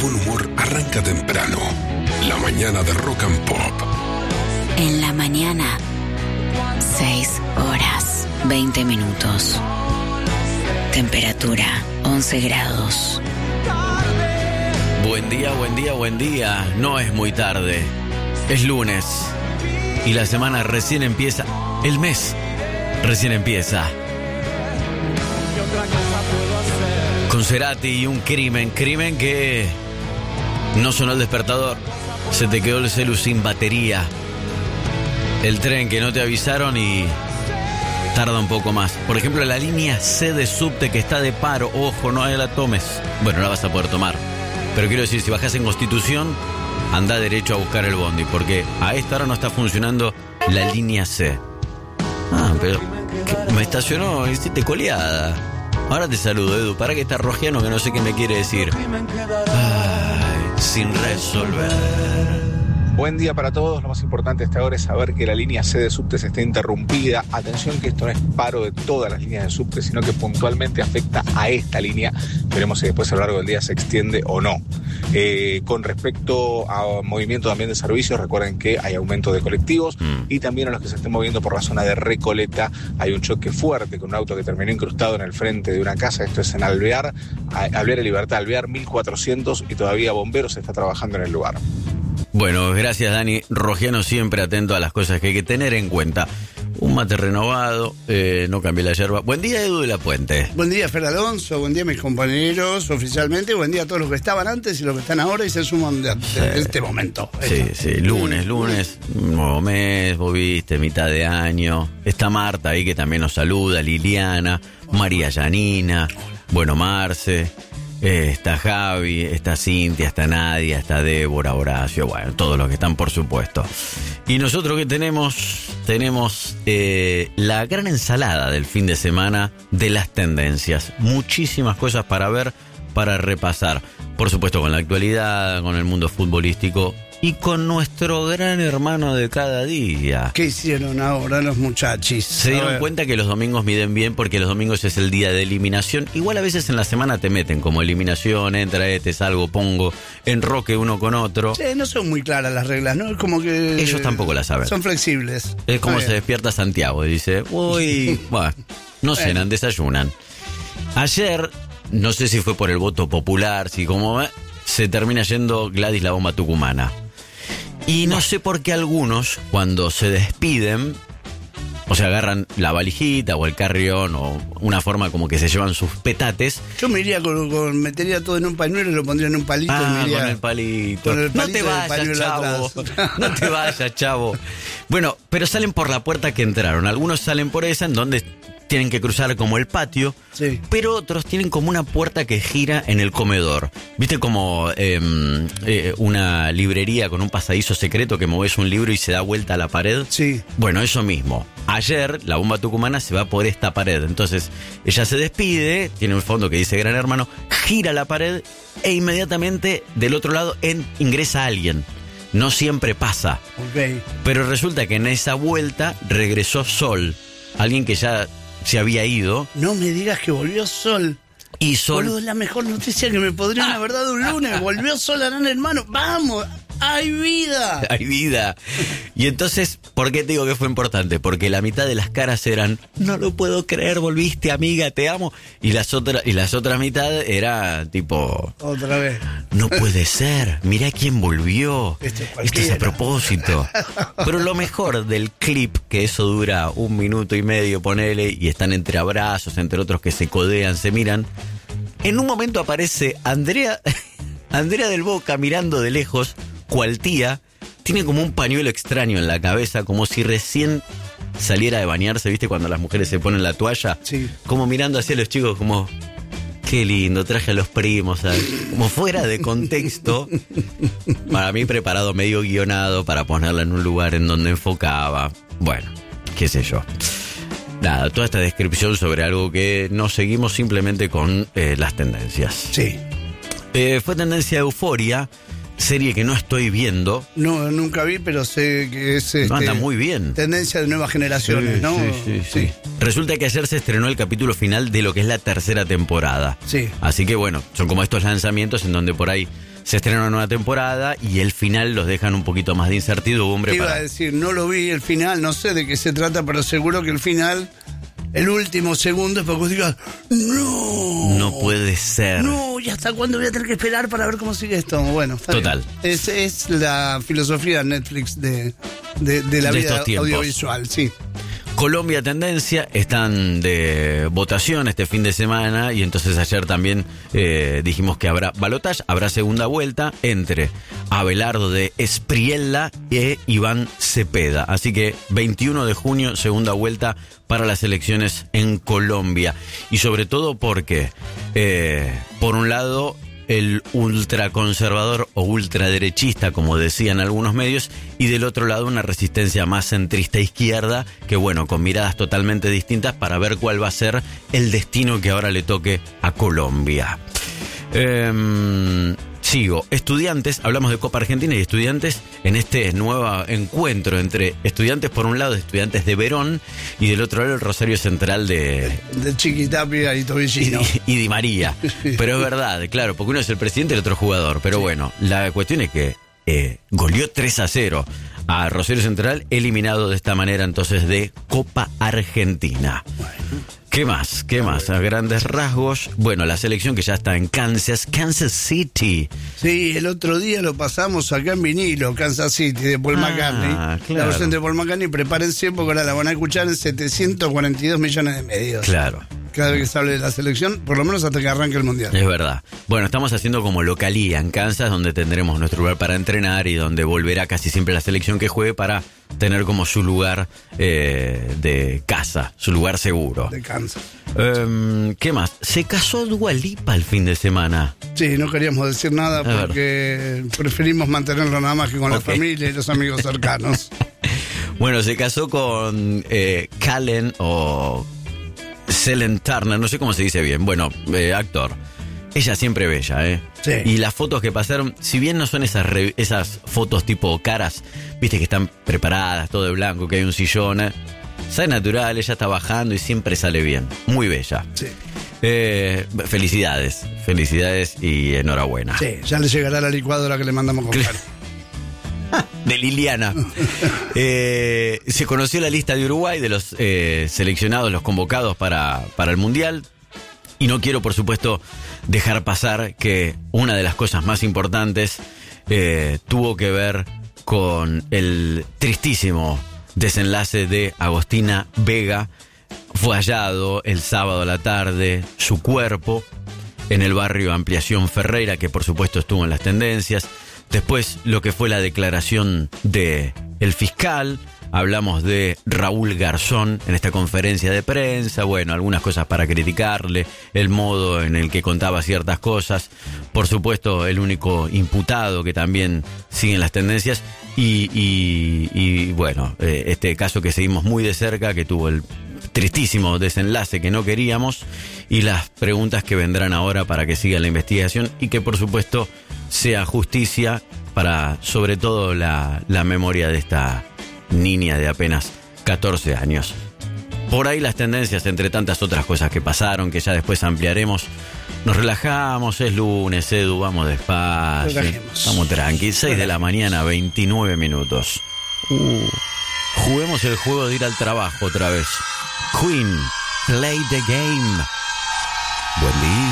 buen humor arranca temprano. La mañana de Rock and Pop. En la mañana, 6 horas, 20 minutos. Temperatura, 11 grados. Buen día, buen día, buen día. No es muy tarde. Es lunes. Y la semana recién empieza. El mes recién empieza. Con Cerati y un crimen que no sonó el despertador. Se te quedó el celu sin batería. El tren que no te avisaron y tarda un poco más. Por ejemplo, la línea C de subte que está de paro. Ojo, no la tomes. Bueno, la vas a poder tomar. Pero quiero decir, si bajás en Constitución, anda derecho a buscar el bondi, porque a esta hora no está funcionando la línea C. Ah, pero me estacionó, hiciste coleada. Ahora te saludo, Edu. Para que está rojiano que no sé qué me quiere decir. Ay, sin resolver. Buen día para todos. Lo más importante hasta ahora es saber que la línea C de subtes está interrumpida. Atención que esto no es paro de todas las líneas de subte, sino que puntualmente afecta a esta línea. Veremos si después a lo largo del día se extiende o no. Con respecto a movimiento también de servicios, recuerden que hay aumento de colectivos y también a los que se estén moviendo por la zona de Recoleta hay un choque fuerte con un auto que terminó incrustado en el frente de una casa. Esto es en Alvear y Libertad, Alvear 1400, y todavía bomberos está trabajando en el lugar. Bueno, gracias Dani. Rogiano siempre atento a las cosas que hay que tener en cuenta. Un mate renovado, no cambié la yerba. Buen día, Edu de la Puente. Buen día, Fer Alonso. Buen día, mis compañeros oficialmente. Buen día a todos los que estaban antes y los que están ahora y se suman de este momento. Sí, lunes, nuevo mes, vos viste, mitad de año. Está Marta ahí que también nos saluda, Liliana, María Yanina, bueno, Marce. Está Javi, está Cintia, está Nadia, está Débora, Horacio, bueno, todos los que están, por supuesto. Y nosotros que tenemos la gran ensalada del fin de semana de las tendencias. Muchísimas cosas para ver, para repasar. Por supuesto con la actualidad, con el mundo futbolístico y con nuestro gran hermano de cada día. ¿Qué hicieron ahora los muchachos? Se dieron cuenta que los domingos miden bien porque los domingos es el día de eliminación. Igual a veces en la semana te meten como eliminación, entra salgo, pongo, enroque uno con otro. Sí, no son muy claras las reglas, ¿no? Es como que... Ellos tampoco las saben. Son flexibles. Es como se despierta Santiago y dice, uy, bueno, no cenan, desayunan. Ayer, no sé si fue por el voto popular, si como se termina yendo Gladys la bomba tucumana. Y no sé por qué algunos, cuando se despiden, o sea, agarran la valijita o el carrión o una forma como que se llevan sus petates. Yo me iría metería todo en un pañuelo y lo pondría en un palito. Y me iría con el palito. Con el palito. No te vayas, chavo. No te vayas, chavo. Bueno, pero salen por la puerta que entraron. Algunos salen por esa, en donde tienen que cruzar como el patio, sí. Pero otros tienen como una puerta que gira en el comedor. ¿Viste como una librería con un pasadizo secreto que moves un libro y se da vuelta a la pared? Sí. Bueno, eso mismo. Ayer la bomba tucumana se va por esta pared. Entonces ella se despide, tiene un fondo que dice Gran Hermano, gira la pared e inmediatamente del otro lado ingresa alguien. No siempre pasa. Okay. Pero resulta que en esa vuelta regresó Sol. Alguien que ya se había ido. No me digas que volvió Sol. Y Sol... Boludo, es la mejor noticia que me podrían haber dado un lunes. Volvió Sol, Gran Hermano. ¡Vamos! ¡Hay vida! ¡Hay vida! Y entonces, ¿por qué te digo que fue importante? Porque la mitad de las caras eran, no lo puedo creer, volviste, amiga, te amo. Y las otras mitad era tipo... Otra vez. No puede ser, mirá quién volvió. Esto es a propósito. Pero lo mejor del clip, que eso dura 1 minuto y medio, ponele, y están entre abrazos, entre otros que se codean, se miran. En un momento aparece Andrea del Boca mirando de lejos, cual tía, tiene como un pañuelo extraño en la cabeza, como si recién saliera de bañarse, ¿viste? Cuando las mujeres se ponen la toalla. Sí. Como mirando hacia los chicos, como, qué lindo, traje a los primos, ¿sabes? Como fuera de contexto. Para mí preparado, medio guionado, para ponerla en un lugar en donde enfocaba. Bueno, qué sé yo. Nada, toda esta descripción sobre algo que nos seguimos simplemente con las tendencias. Sí. Fue tendencia Euforia. serie que no estoy viendo. No, nunca vi, pero sé que es Anda muy bien. tendencia de nuevas generaciones, ¿no? Sí. Resulta que ayer se estrenó el capítulo final de lo que es la tercera temporada. Sí. Así que bueno, son como estos lanzamientos en donde por ahí se estrena una nueva temporada y el final los dejan un poquito más de incertidumbre. Te iba a decir, no lo vi el final, no sé de qué se trata, pero seguro que el final, el último segundo es para que vos digas, no puede ser. No, ¿y hasta cuándo voy a tener que esperar para ver cómo sigue esto? Bueno, está Total. bien. Es la filosofía de Netflix de la De vida estos tiempos. audiovisual, sí. Colombia Tendencia están de votación este fin de semana y entonces ayer también dijimos que habrá balotaje, habrá segunda vuelta entre Abelardo de Espriella e Iván Cepeda. Así que 21 de junio, segunda vuelta para las elecciones en Colombia. Y sobre todo porque, por un lado, el ultraconservador o ultraderechista, como decían algunos medios, y del otro lado una resistencia más centrista izquierda, que bueno, con miradas totalmente distintas para ver cuál va a ser el destino que ahora le toque a Colombia. Sigo. Estudiantes, hablamos de Copa Argentina y Estudiantes en este nuevo encuentro entre Estudiantes, por un lado, Estudiantes de Verón, y del otro lado el Rosario Central de Chiquitapia y Tobillino. y Di María. Pero es verdad, claro, porque uno es el presidente y el otro jugador. Pero bueno, la cuestión es que goleó 3-0 a Rosario Central, eliminado de esta manera entonces de Copa Argentina. ¿Qué más? A grandes rasgos, bueno, la selección que ya está en Kansas City. Sí, el otro día lo pasamos acá en vinilo, Kansas City, de Paul McCartney. Claro. La versión de Paul McCartney, prepárense porque ahora la van a escuchar en 742 millones de medios. Claro. Cada vez que se hable de la selección, por lo menos hasta que arranque el Mundial. Es verdad. Bueno, estamos haciendo como localía en Kansas, donde tendremos nuestro lugar para entrenar y donde volverá casi siempre la selección que juegue para tener como su lugar de casa, su lugar seguro. De Kansas. ¿Qué más? Se casó Dua Lipa el fin de semana. Sí, no queríamos decir nada A ver. porque preferimos mantenerlo nada más que con la familia y los amigos cercanos. Bueno, se casó con Callen o Selen Turner, no sé cómo se dice bien. Bueno, actor. Ella siempre bella, ¿eh? Sí. Y las fotos que pasaron, si bien no son esas fotos tipo caras, viste que están preparadas, todo de blanco, que hay un sillón, sale natural, ella está bajando y siempre sale bien. Muy bella. Sí. Felicidades y enhorabuena. Sí, ya le llegará la licuadora que le mandamos a comprar. De Liliana. Se conoció la lista de Uruguay de los seleccionados, los convocados para el Mundial. Y no quiero, por supuesto, dejar pasar que una de las cosas más importantes tuvo que ver con el tristísimo desenlace de Agostina Vega. Fue hallado el sábado a la tarde su cuerpo en el barrio Ampliación Ferreira, que por supuesto estuvo en las tendencias. Después lo que fue la declaración de el fiscal. Hablamos de Raúl Garzón en esta conferencia de prensa. Bueno, algunas cosas para criticarle, el modo en el que contaba ciertas cosas. Por supuesto, el único imputado que también sigue en las tendencias. Y bueno, este caso que seguimos muy de cerca, que tuvo el tristísimo desenlace que no queríamos. Y las preguntas que vendrán ahora para que siga la investigación y que por supuesto sea justicia para sobre todo la memoria de esta niña de apenas 14 años. Por ahí las tendencias, entre tantas otras cosas que pasaron, que ya después ampliaremos. Nos relajamos, es lunes, Edu, vamos despacio. Relajemos. Vamos tranqui, 6 de la mañana, 29 minutos. Juguemos el juego de ir al trabajo otra vez. Queen, play the game. Buen día.